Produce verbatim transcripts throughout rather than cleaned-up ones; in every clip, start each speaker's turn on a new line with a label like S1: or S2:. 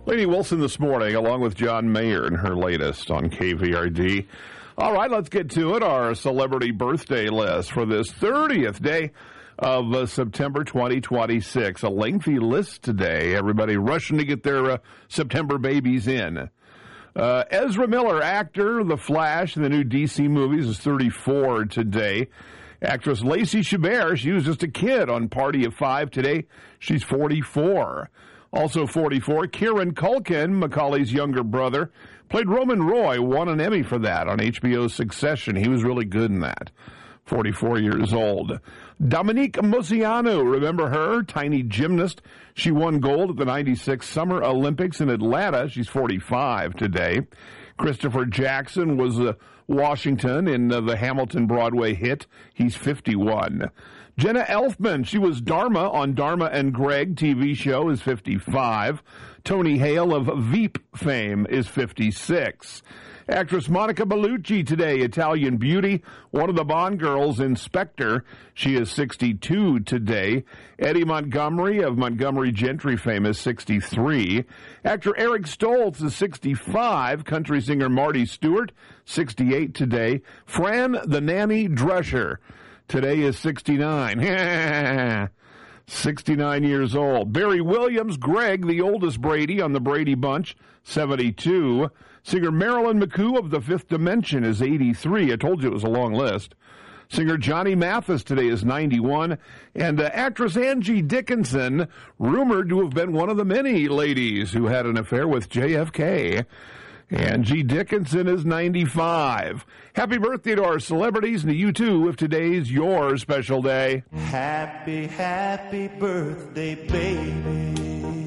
S1: Lady Wilson this morning, along with John Mayer in her latest on K V R D. All right, let's get to it. Our celebrity birthday list for this thirtieth day of uh, September twenty twenty-six. A lengthy list today. Everybody rushing to get their uh, September babies in. Uh, Ezra Miller, actor, The Flash, and the new D C movies, is thirty-four today. Actress Lacey Chabert, she was just a kid on Party of Five today. She's forty-four. Also forty-four, Kieran Culkin, Macaulay's younger brother, played Roman Roy, won an Emmy for that on H B O's Succession. He was really good in that. forty-four years old. Dominique Moceanu, remember her? Tiny gymnast. She won gold at the ninety-six Summer Olympics in Atlanta. She's forty-five today. Christopher Jackson was uh, Washington in uh, the Hamilton Broadway hit. He's fifty-one. Jenna Elfman, she was Dharma on Dharma and Greg T V show, is fifty-five. Tony Hale of Veep fame is fifty-six. Actress Monica Bellucci today, Italian beauty, one of the Bond girls, Inspector. She is sixty-two today. Eddie Montgomery of Montgomery Gentry fame is sixty-three. Actor Eric Stoltz is sixty-five. Country singer Marty Stewart, sixty-eight today. Fran the Nanny Drescher today is sixty-nine. sixty-nine years old. Barry Williams, Greg, the oldest Brady on the Brady Bunch, seventy-two. Singer Marilyn McCoo of The Fifth Dimension is eighty-three. I told you it was a long list. Singer Johnny Mathis today is ninety-one. And uh, actress Angie Dickinson, rumored to have been one of the many ladies who had an affair with J F K. Angie Dickinson is ninety-five. Happy birthday to our celebrities, and to you too, if today's your special day.
S2: Happy, happy birthday, baby.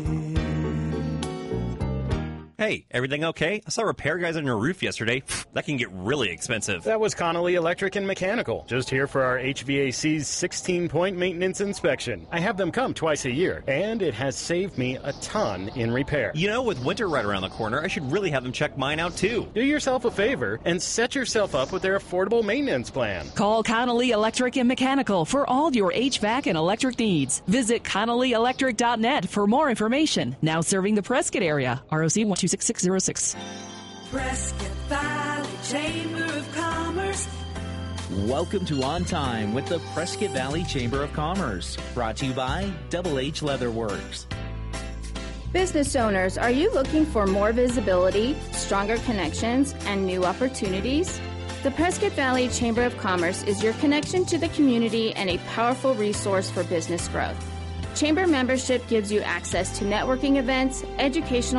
S3: Hey, everything okay? I saw repair guys on your roof yesterday. That can get really expensive.
S4: That was Connolly Electric and Mechanical. Just here for our H V A C's sixteen-point maintenance inspection. I have them come twice a year, and it has saved me a ton in repair.
S3: You know, with winter right around the corner, I should really have them check mine out, too.
S4: Do yourself a favor and set yourself up with their affordable maintenance plan.
S5: Call Connolly Electric and Mechanical for all your H V A C and electric needs. Visit Connolly Electric dot net for more information. Now serving the Prescott area. R O C one two six six zero six.
S6: Prescott Valley Chamber of Commerce.
S7: Welcome to On Time with the Prescott Valley Chamber of Commerce. Brought to you by Double H Leatherworks.
S8: Business owners, are you looking for more visibility, stronger connections, and new opportunities? The Prescott Valley Chamber of Commerce is your connection to the community and a powerful resource for business growth. Chamber membership gives you access to networking events, educational